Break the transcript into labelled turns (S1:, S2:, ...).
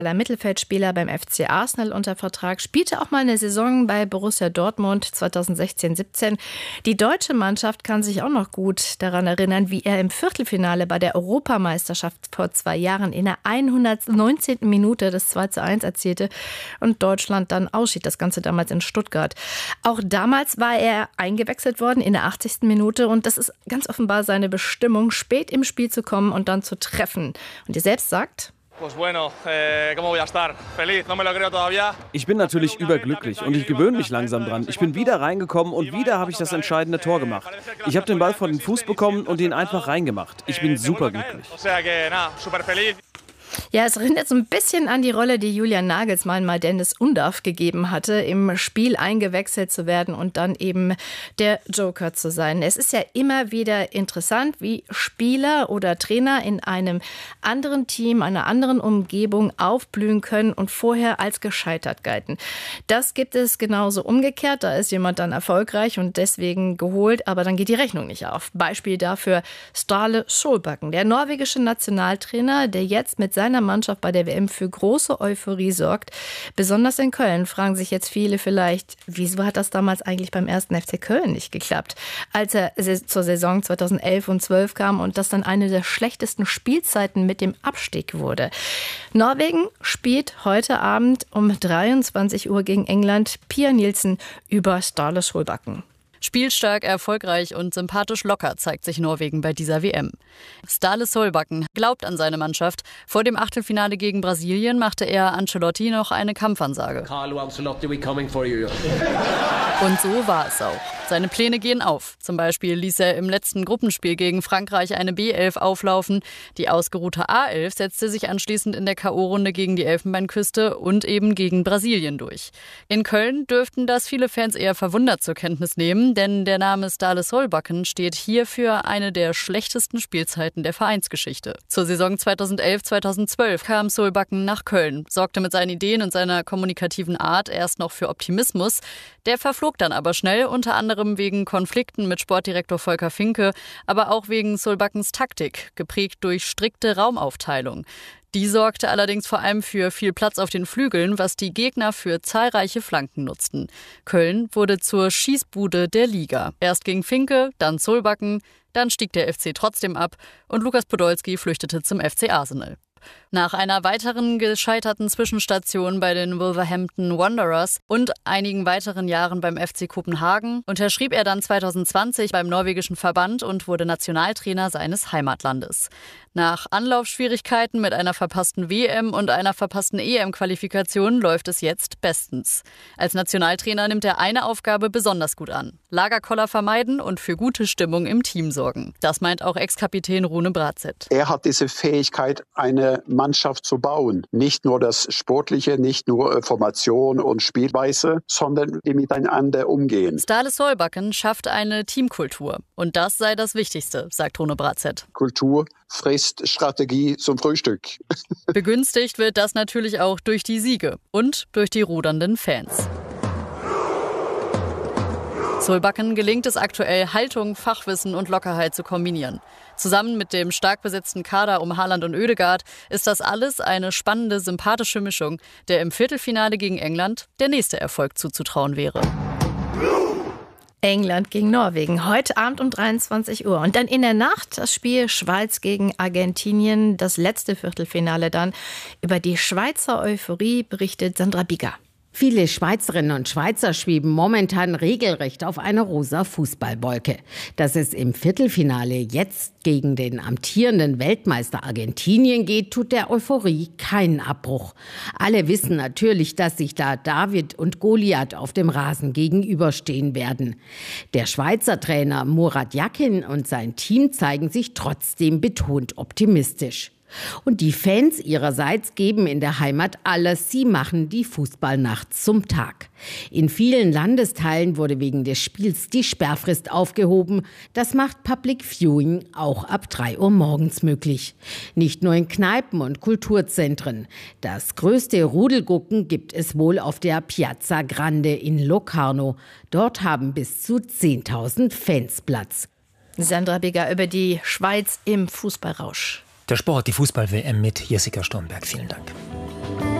S1: Der Mittelfeldspieler beim FC Arsenal unter Vertrag, spielte auch mal eine Saison bei Borussia Dortmund 2016-17. Die deutsche Mannschaft kann sich auch noch gut daran erinnern, wie er im Viertelfinale bei der Europameisterschaft vor 2 Jahren in der 119. Minute das 2:1 erzielte und Deutschland dann ausschied. Das Ganze damals in Stuttgart. Auch damals war er eingewechselt worden in der 80. Minute und das ist ganz offenbar seine Bestimmung, spät im Spiel zu kommen und dann zu treffen. Und er selbst sagt:
S2: Ich bin natürlich überglücklich und ich gewöhne mich langsam dran. Ich bin wieder reingekommen und wieder habe ich das entscheidende Tor gemacht. Ich habe den Ball vor den Fuß bekommen und ihn einfach reingemacht. Ich bin superglücklich.
S1: Ja, es erinnert so ein bisschen an die Rolle, die Julian Nagelsmann mal Dennis Undaff gegeben hatte, im Spiel eingewechselt zu werden und dann eben der Joker zu sein. Es ist ja immer wieder interessant, wie Spieler oder Trainer in einem anderen Team, einer anderen Umgebung aufblühen können und vorher als gescheitert galten. Das gibt es genauso umgekehrt. Da ist jemand dann erfolgreich und deswegen geholt, aber dann geht die Rechnung nicht auf. Beispiel dafür Ståle Solbakken, der norwegische Nationaltrainer, der jetzt mit seiner Mannschaft bei der WM für große Euphorie sorgt. Besonders in Köln fragen sich jetzt viele vielleicht, wieso hat das damals eigentlich beim 1. FC Köln nicht geklappt? Als er zur Saison 2011 und 12 kam und das dann eine der schlechtesten Spielzeiten mit dem Abstieg wurde. Norwegen spielt heute Abend um 23 Uhr gegen England. Pia Nielsen über Ståle Solbakken.
S3: Spielstark, erfolgreich und sympathisch locker zeigt sich Norwegen bei dieser WM. Ståle Solbakken glaubt an seine Mannschaft. Vor dem Achtelfinale gegen Brasilien machte er Ancelotti noch eine Kampfansage.
S4: Carlo Ancelotti, we coming for you.
S3: Und so war es auch. Seine Pläne gehen auf. Zum Beispiel ließ er im letzten Gruppenspiel gegen Frankreich eine B11 auflaufen. Die ausgeruhte A11 setzte sich anschließend in der K.O.-Runde gegen die Elfenbeinküste und eben gegen Brasilien durch. In Köln dürften das viele Fans eher verwundert zur Kenntnis nehmen, denn der Name Ståle Solbakken steht hier für eine der schlechtesten Spielzeiten der Vereinsgeschichte. Zur Saison 2011-2012 kam Solbakken nach Köln, sorgte mit seinen Ideen und seiner kommunikativen Art erst noch für Optimismus. Der verflog dann aber schnell, unter anderem wegen Konflikten mit Sportdirektor Volker Finke, aber auch wegen Solbakkens Taktik, geprägt durch strikte Raumaufteilung. Die sorgte allerdings vor allem für viel Platz auf den Flügeln, was die Gegner für zahlreiche Flanken nutzten. Köln wurde zur Schießbude der Liga. Erst gegen Finke, dann Solbakken, dann stieg der FC trotzdem ab und Lukas Podolski flüchtete zum FC Arsenal. Nach einer weiteren gescheiterten Zwischenstation bei den Wolverhampton Wanderers und einigen weiteren Jahren beim FC Kopenhagen unterschrieb er dann 2020 beim norwegischen Verband und wurde Nationaltrainer seines Heimatlandes. Nach Anlaufschwierigkeiten mit einer verpassten WM und einer verpassten EM-Qualifikation läuft es jetzt bestens. Als Nationaltrainer nimmt er eine Aufgabe besonders gut an: Lagerkoller vermeiden und für gute Stimmung im Team sorgen. Das meint auch Ex-Kapitän Rune Bratseth.
S5: Er hat diese Fähigkeit, eine Mannschaft zu bauen. Nicht nur das Sportliche, nicht nur Formation und Spielweise, sondern die miteinander umgehen.
S3: Ståle Solbakken schafft eine Teamkultur. Und das sei das Wichtigste, sagt Rune Bratseth.
S5: Kultur frisst Strategie zum Frühstück.
S3: Begünstigt wird das natürlich auch durch die Siege und durch die rudernden Fans. Solbakken gelingt es aktuell, Haltung, Fachwissen und Lockerheit zu kombinieren. Zusammen mit dem stark besetzten Kader um Haaland und Ødegaard ist das alles eine spannende, sympathische Mischung, der im Viertelfinale gegen England der nächste Erfolg zuzutrauen wäre.
S1: England gegen Norwegen, heute Abend um 23 Uhr. Und dann in der Nacht das Spiel Schweiz gegen Argentinien, das letzte Viertelfinale dann. Über die Schweizer Euphorie berichtet Sandra Bigger.
S6: Viele Schweizerinnen und Schweizer schweben momentan regelrecht auf einer rosa Fußballwolke. Dass es im Viertelfinale jetzt gegen den amtierenden Weltmeister Argentinien geht, tut der Euphorie keinen Abbruch. Alle wissen natürlich, dass sich da David und Goliath auf dem Rasen gegenüberstehen werden. Der Schweizer Trainer Murat Yakin und sein Team zeigen sich trotzdem betont optimistisch. Und die Fans ihrerseits geben in der Heimat alles. Sie machen die Fußballnacht zum Tag. In vielen Landesteilen wurde wegen des Spiels die Sperrfrist aufgehoben. Das macht Public Viewing auch ab 3 Uhr morgens möglich. Nicht nur in Kneipen und Kulturzentren. Das größte Rudelgucken gibt es wohl auf der Piazza Grande in Locarno. Dort haben bis zu 10.000 Fans Platz.
S1: Sandra Bigger über die Schweiz im Fußballrausch.
S7: Der Sport, die Fußball-WM mit Jessica Sturmberg. Vielen Dank.